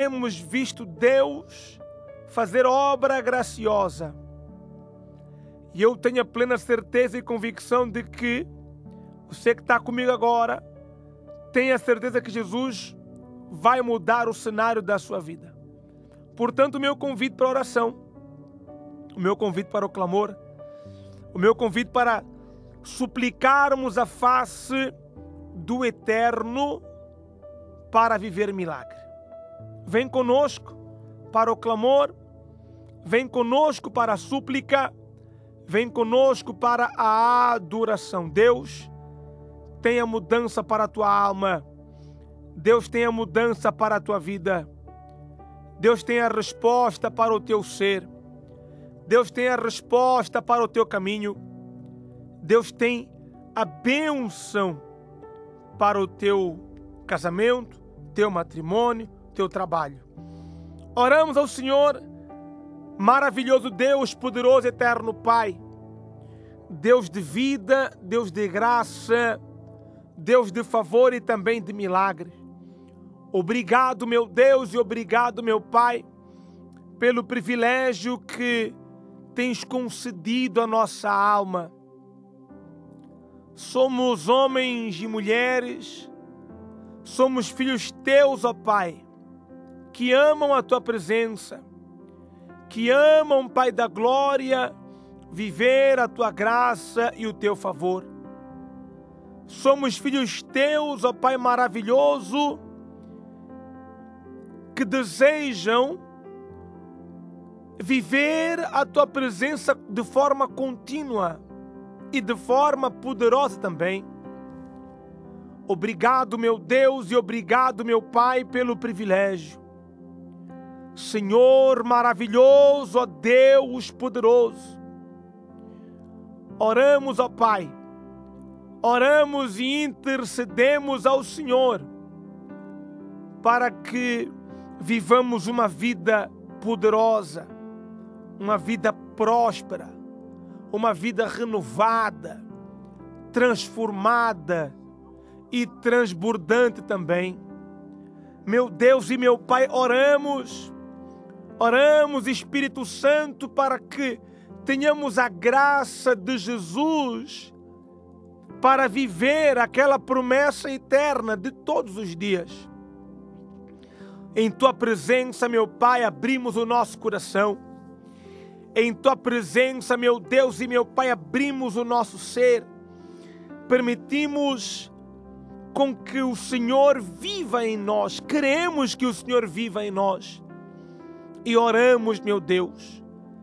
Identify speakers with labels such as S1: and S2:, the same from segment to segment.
S1: temos visto Deus fazer obra graciosa. E eu tenho a plena certeza e convicção de que você que está comigo agora tem a certeza que Jesus vai mudar o cenário da sua vida. Portanto, o meu convite para a oração, o meu convite para o clamor, o meu convite para suplicarmos a face do Eterno para viver milagre. Vem conosco para o clamor, vem conosco para a súplica, vem conosco para a adoração. Deus tem a mudança para a tua alma. Deus tem a mudança para a tua vida. Deus tem a resposta para o teu ser. Deus tem a resposta para o teu caminho. Deus tem a bênção para o teu casamento, teu matrimônio, teu trabalho. Oramos ao Senhor, maravilhoso Deus, poderoso, eterno Pai, Deus de vida, Deus de graça, Deus de favor e também de milagre. Obrigado, meu Deus, e obrigado, meu Pai, pelo privilégio que tens concedido à nossa alma. Somos homens e mulheres, somos filhos teus, ó Pai, que amam a tua presença, que amam, Pai da glória, viver a tua graça e o teu favor. Somos filhos teus, ó Pai maravilhoso, que desejam viver a tua presença de forma contínua e de forma poderosa também. Obrigado, meu Deus, e obrigado, meu Pai, pelo privilégio. Senhor maravilhoso, ó Deus poderoso, oramos, ó Pai, oramos e intercedemos ao Senhor para que vivamos uma vida poderosa, uma vida próspera, uma vida renovada, transformada e transbordante também. Meu Deus e meu Pai, oramos, Espírito Santo, para que tenhamos a graça de Jesus para viver aquela promessa eterna de todos os dias. Em Tua presença, meu Pai, abrimos o nosso coração. Em Tua presença, meu Deus e meu Pai, abrimos o nosso ser. Permitimos com que o Senhor viva em nós. Queremos que o Senhor viva em nós. E oramos, meu Deus.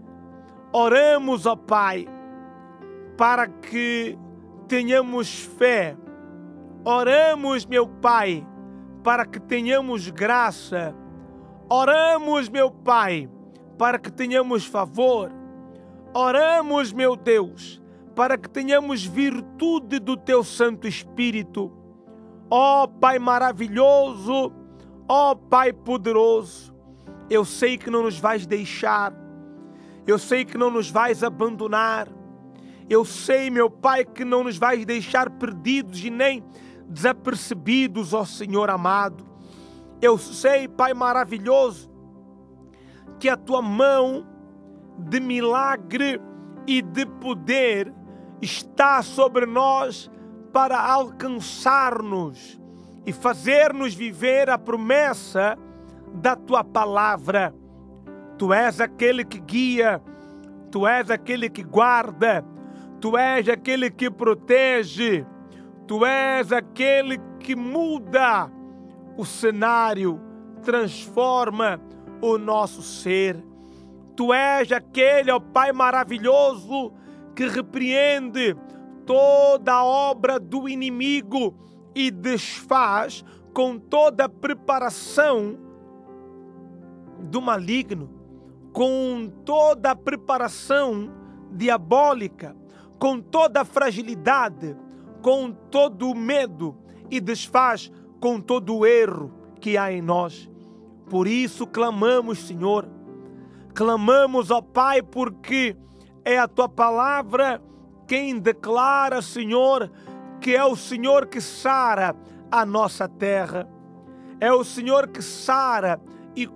S1: Oramos, ó Pai, para que tenhamos fé. Oramos, meu Pai, para que tenhamos graça. Oramos, meu Pai, para que tenhamos favor. Oramos, meu Deus, para que tenhamos virtude do Teu Santo Espírito. Ó Pai maravilhoso, ó Pai poderoso, eu sei que não nos vais deixar, eu sei que não nos vais abandonar, eu sei, meu Pai, que não nos vais deixar perdidos e nem desapercebidos, ó Senhor amado. Eu sei, Pai maravilhoso, que a Tua mão de milagre e de poder está sobre nós para alcançar-nos e fazer-nos viver a promessa da Tua palavra. Tu és aquele que guia, Tu és aquele que guarda, Tu és aquele que protege, Tu és aquele que muda o cenário, transforma o nosso ser. Tu és aquele, ó Pai maravilhoso, que repreende toda a obra do inimigo e desfaz com toda a preparação do maligno, com toda a preparação diabólica, com toda a fragilidade, com todo o medo e desfaz com todo o erro que há em nós. Por isso clamamos, Senhor, clamamos, ó Pai, porque é a Tua palavra quem declara, Senhor, que é o Senhor que sara a nossa terra. É o Senhor que sara